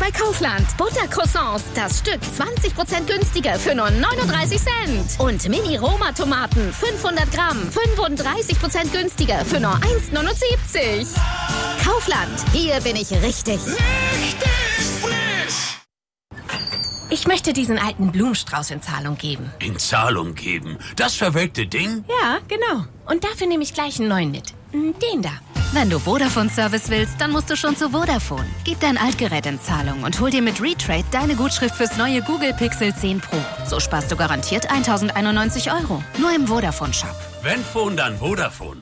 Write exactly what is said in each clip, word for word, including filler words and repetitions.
bei Kaufland. Buttercroissants, das Stück zwanzig Prozent günstiger für nur neununddreißig Cent. Und Mini-Roma-Tomaten, fünfhundert Gramm, fünfunddreißig Prozent günstiger für nur eins Komma neunundsiebzig. Kaufland, hier bin ich richtig. Richtig frisch! Ich möchte diesen alten Blumenstrauß in Zahlung geben. In Zahlung geben? Das verwelkte Ding? Ja, genau. Und dafür nehme ich gleich einen neuen mit. Den da. Wenn du Vodafone-Service willst, dann musst du schon zu Vodafone. Gib dein Altgerät in Zahlung und hol dir mit Retrade deine Gutschrift fürs neue Google Pixel zehn Pro. So sparst du garantiert eintausendeinundneunzig Euro. Nur im Vodafone-Shop. Wenn Phone, dann Vodafone.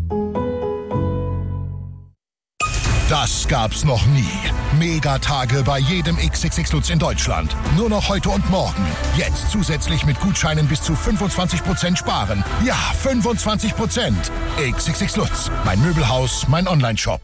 Das gab's noch nie. Megatage bei jedem X X X Lutz in Deutschland. Nur noch heute und morgen. Jetzt zusätzlich mit Gutscheinen bis zu fünfundzwanzig Prozent sparen. Ja, fünfundzwanzig Prozent. X X X Lutz. Mein Möbelhaus, mein Onlineshop.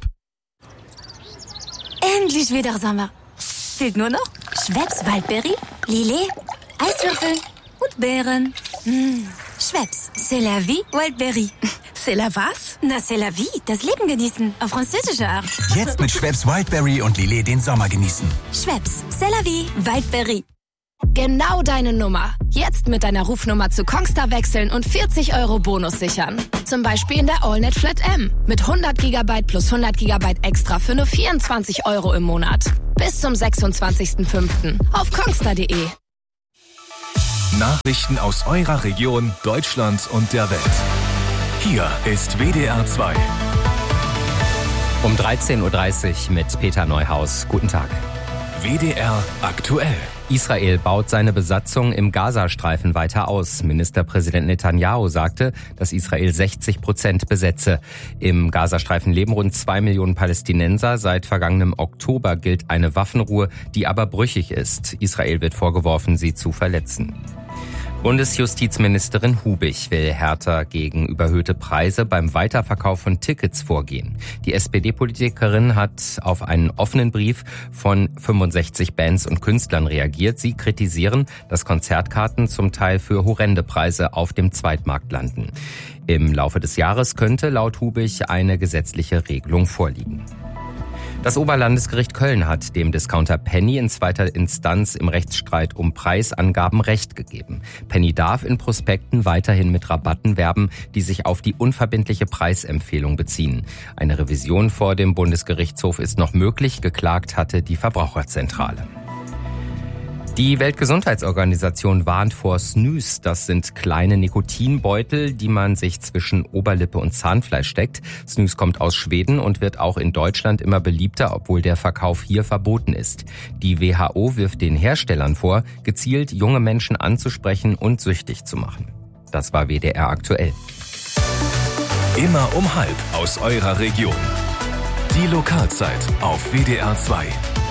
Endlich wieder Sommer. Fehlt nur noch Schweppes Waldbeere, Lillet, Eiswürfel und Beeren. Mmh. Schweppes, c'est la vie, Wildberry. C'est la was? Na, c'est la vie, das Leben genießen, auf französische Art. Jetzt mit Schweppes Wildberry und Lillet den Sommer genießen. Schweppes, c'est la vie, Wildberry. Genau deine Nummer. Jetzt mit deiner Rufnummer zu Kongstar wechseln und vierzig Euro Bonus sichern. Zum Beispiel in der AllNet Flat M. Mit hundert Gigabyte plus hundert Gigabyte extra für nur vierundzwanzig Euro im Monat. Bis zum sechsundzwanzigsten fünften auf kongstar punkt de. Nachrichten aus eurer Region, Deutschland und der Welt. Hier ist W D R zwei. Um dreizehn Uhr dreißig mit Peter Neuhaus. Guten Tag. W D R aktuell. Israel baut seine Besatzung im Gazastreifen weiter aus. Ministerpräsident Netanyahu sagte, dass Israel sechzig Prozent besetze. Im Gazastreifen leben rund zwei Millionen Palästinenser. Seit vergangenem Oktober gilt eine Waffenruhe, die aber brüchig ist. Israel wird vorgeworfen, sie zu verletzen. Bundesjustizministerin Hubig will härter gegen überhöhte Preise beim Weiterverkauf von Tickets vorgehen. Die S P D-Politikerin hat auf einen offenen Brief von fünfundsechzig Bands und Künstlern reagiert. Sie kritisieren, dass Konzertkarten zum Teil für horrende Preise auf dem Zweitmarkt landen. Im Laufe des Jahres könnte laut Hubig eine gesetzliche Regelung vorliegen. Das Oberlandesgericht Köln hat dem Discounter Penny in zweiter Instanz im Rechtsstreit um Preisangaben Recht gegeben. Penny darf in Prospekten weiterhin mit Rabatten werben, die sich auf die unverbindliche Preisempfehlung beziehen. Eine Revision vor dem Bundesgerichtshof ist noch möglich, geklagt hatte die Verbraucherzentrale. Die Weltgesundheitsorganisation warnt vor Snus. Das sind kleine Nikotinbeutel, die man sich zwischen Oberlippe und Zahnfleisch steckt. Snus kommt aus Schweden und wird auch in Deutschland immer beliebter, obwohl der Verkauf hier verboten ist. Die W H O wirft den Herstellern vor, gezielt junge Menschen anzusprechen und süchtig zu machen. Das war W D R aktuell. Immer um halb aus eurer Region. Die Lokalzeit auf W D R zwei.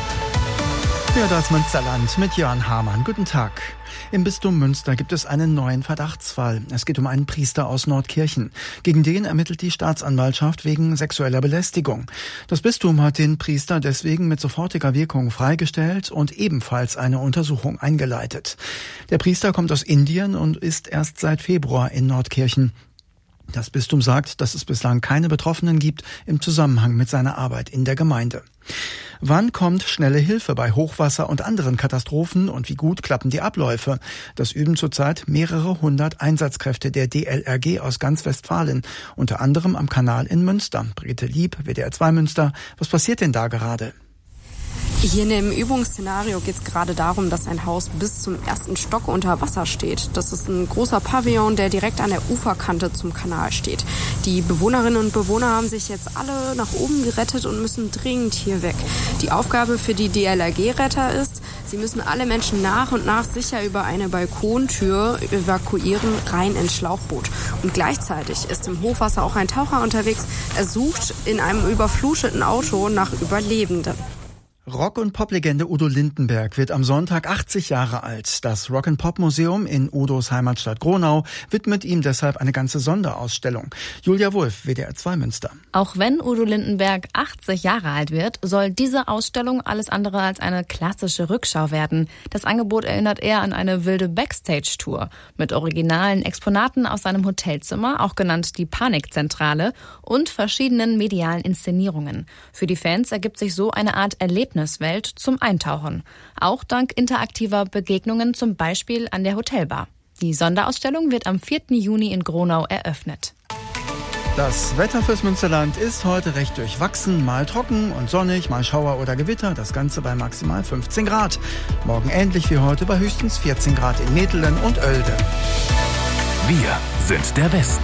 Ja, das Münsterland mit Jörn Hamann. Guten Tag. Im Bistum Münster gibt es einen neuen Verdachtsfall. Es geht um einen Priester aus Nordkirchen. Gegen den ermittelt die Staatsanwaltschaft wegen sexueller Belästigung. Das Bistum hat den Priester deswegen mit sofortiger Wirkung freigestellt und ebenfalls eine Untersuchung eingeleitet. Der Priester kommt aus Indien und ist erst seit Februar in Nordkirchen. Das Bistum sagt, dass es bislang keine Betroffenen gibt im Zusammenhang mit seiner Arbeit in der Gemeinde. Wann kommt schnelle Hilfe bei Hochwasser und anderen Katastrophen und wie gut klappen die Abläufe? Das üben zurzeit mehrere hundert Einsatzkräfte der D L R G aus ganz Westfalen, unter anderem am Kanal in Münster. Brigitte Lieb, W D R zwei Münster. Was passiert denn da gerade? Hier in dem Übungsszenario geht es gerade darum, dass ein Haus bis zum ersten Stock unter Wasser steht. Das ist ein großer Pavillon, der direkt an der Uferkante zum Kanal steht. Die Bewohnerinnen und Bewohner haben sich jetzt alle nach oben gerettet und müssen dringend hier weg. Die Aufgabe für die D L R G-Retter ist, sie müssen alle Menschen nach und nach sicher über eine Balkontür evakuieren, rein ins Schlauchboot. Und gleichzeitig ist im Hochwasser auch ein Taucher unterwegs. Er sucht in einem überfluteten Auto nach Überlebenden. Rock- und Pop-Legende Udo Lindenberg wird am Sonntag achtzig Jahre alt. Das Rock-and-Pop-Museum in Udos Heimatstadt Gronau widmet ihm deshalb eine ganze Sonderausstellung. Julia Wulff, W D R zwei Münster. Auch wenn Udo Lindenberg achtzig Jahre alt wird, soll diese Ausstellung alles andere als eine klassische Rückschau werden. Das Angebot erinnert eher an eine wilde Backstage-Tour mit originalen Exponaten aus seinem Hotelzimmer, auch genannt die Panikzentrale, und verschiedenen medialen Inszenierungen. Für die Fans ergibt sich so eine Art Erlebnis Erlebniswelt zum Eintauchen. Auch dank interaktiver Begegnungen, zum Beispiel an der Hotelbar. Die Sonderausstellung wird am vierten Juni in Gronau eröffnet. Das Wetter fürs Münsterland ist heute recht durchwachsen, mal trocken und sonnig, mal Schauer oder Gewitter, das Ganze bei maximal fünfzehn Grad. Morgen ähnlich wie heute bei höchstens vierzehn Grad in Metelen und Oelde. Wir sind der Westen.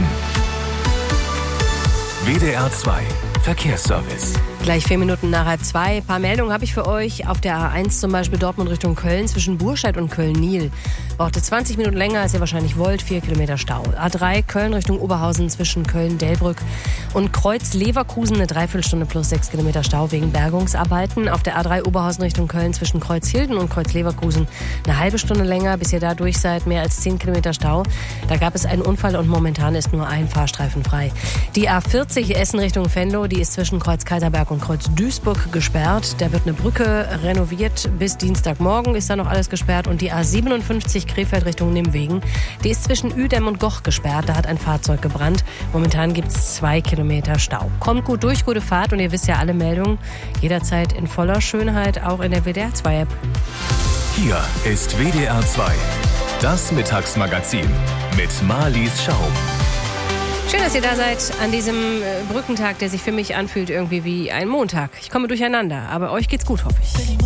W D R zwei Verkehrsservice. Gleich vier Minuten nach halb zwei. Ein paar Meldungen habe ich für euch. Auf der A eins zum Beispiel Dortmund Richtung Köln zwischen Burscheid und Köln-Nil. Brauchte zwanzig Minuten länger, als ihr wahrscheinlich wollt. Vier Kilometer Stau. A drei Köln Richtung Oberhausen zwischen Köln-Delbrück und Kreuz-Leverkusen. Eine Dreiviertelstunde plus sechs Kilometer Stau wegen Bergungsarbeiten. Auf der A drei Oberhausen Richtung Köln zwischen Kreuzhilden und Kreuz-Leverkusen eine halbe Stunde länger, bis ihr da durch seid. Mehr als zehn Kilometer Stau. Da gab es einen Unfall und momentan ist nur ein Fahrstreifen frei. Die A vierzig Essen Richtung Venlo, die ist zwischen Kreuz-Kaiserberg und Kreuz-Duisburg gesperrt. Da wird eine Brücke renoviert. Bis Dienstagmorgen ist da noch alles gesperrt. Und die A siebenundfünfzig Krefeld Richtung Nimwegen, die ist zwischen Uedem und Goch gesperrt. Da hat ein Fahrzeug gebrannt. Momentan gibt es zwei Kilometer Stau. Kommt gut durch, gute Fahrt. Und ihr wisst ja alle Meldungen jederzeit in voller Schönheit, auch in der W D R zwei App. Hier ist W D R zwei, das Mittagsmagazin mit Marlies Schaum. Schön, dass ihr da seid an diesem Brückentag, der sich für mich anfühlt irgendwie wie ein Montag. Ich komme durcheinander, aber euch geht's gut, hoffe ich.